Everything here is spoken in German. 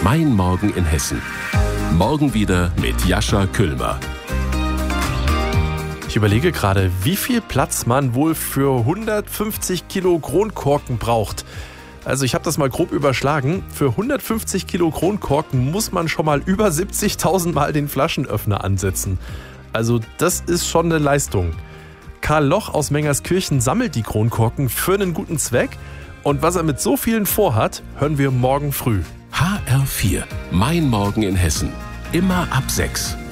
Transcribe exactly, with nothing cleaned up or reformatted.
Mein Morgen in Hessen. Morgen wieder mit Jascha Küllmer. Ich überlege gerade, wie viel Platz man wohl für hundertfünfzig Kilo Kronkorken braucht. Also ich habe das mal grob überschlagen. Für hundertfünfzig Kilo Kronkorken muss man schon mal über siebzigtausend Mal den Flaschenöffner ansetzen. Also das ist schon eine Leistung. Karl Loch aus Mengerskirchen sammelt die Kronkorken für einen guten Zweck. Und was er mit so vielen vorhat, hören wir morgen früh. H R vier. Mein Morgen in Hessen. Immer ab sechs.